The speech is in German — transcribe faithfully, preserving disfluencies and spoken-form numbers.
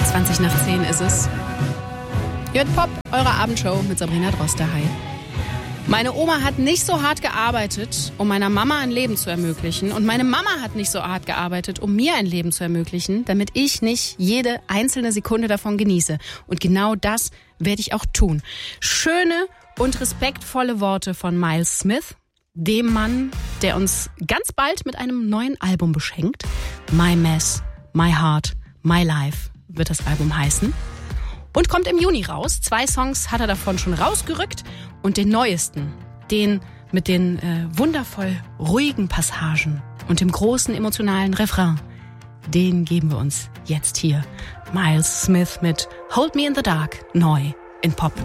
zwanzig nach zehn ist es. Hört Pop, eure Abendshow mit Sabrina Droster. Hi. Meine Oma hat nicht so hart gearbeitet, um meiner Mama ein Leben zu ermöglichen. Und meine Mama hat nicht so hart gearbeitet, um mir ein Leben zu ermöglichen, damit ich nicht jede einzelne Sekunde davon genieße. Und genau das werde ich auch tun. Schöne und respektvolle Worte von Miles Smith, dem Mann, der uns ganz bald mit einem neuen Album beschenkt. My Mess, My Heart, My Life wird das Album heißen. Und kommt im Juni raus. Zwei Songs hat er davon schon rausgerückt. Und den neuesten, den mit den äh, wundervoll ruhigen Passagen und dem großen emotionalen Refrain, den geben wir uns jetzt hier. Miles Smith mit Hold Me in the Dark, neu in Pop.